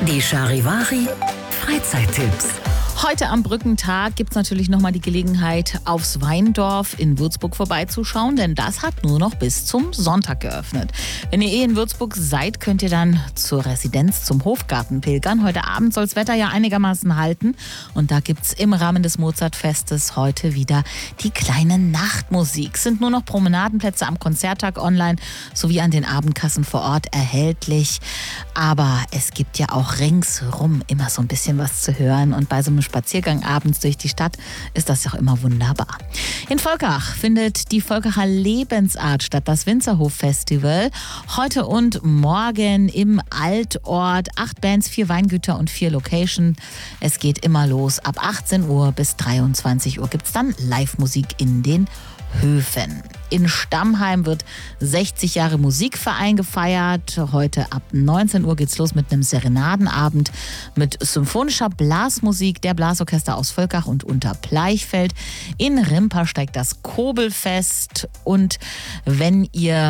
Die Charivari Freizeittipps. Heute am Brückentag gibt es natürlich nochmal die Gelegenheit, aufs Weindorf in Würzburg vorbeizuschauen, denn das hat nur noch bis zum Sonntag geöffnet. Wenn ihr in Würzburg seid, könnt ihr dann zur Residenz zum Hofgarten pilgern. Heute Abend soll das Wetter ja einigermaßen halten und da gibt es im Rahmen des Mozartfestes heute wieder die kleine Nachtmusik. Es sind nur noch Promenadenplätze am Konzerttag online sowie an den Abendkassen vor Ort erhältlich. Aber es gibt ja auch ringsherum immer so ein bisschen was zu hören und bei so einem Spaziergang abends durch die Stadt ist das doch immer wunderbar. In Volkach findet die Volkacher Lebensart statt, das Winzerhof-Festival. Heute und morgen im Altort. 8 Bands, 4 Weingüter und 4 Locations. Es geht immer los. Ab 18 Uhr bis 23 Uhr gibt es dann Live-Musik in den Höfen. In Stammheim wird 60 Jahre Musikverein gefeiert. Heute ab 19 Uhr geht's los mit einem Serenadenabend mit symphonischer Blasmusik der Blasorchester aus Volkach und Unterbleichfeld. In Rimper steigt das Kobelfest und wenn ihr